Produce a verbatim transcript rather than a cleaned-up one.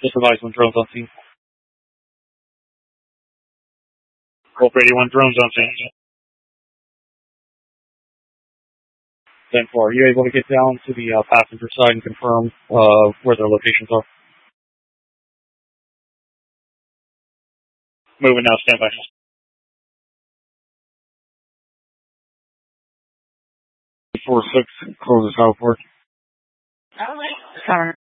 Just advise when drones on scene. Gulf eighty-one drones on scene. ten four, are you able to get down to the uh, passenger side and confirm uh, where their locations are? Moving now, stand by. four six, closes Howard. Sorry.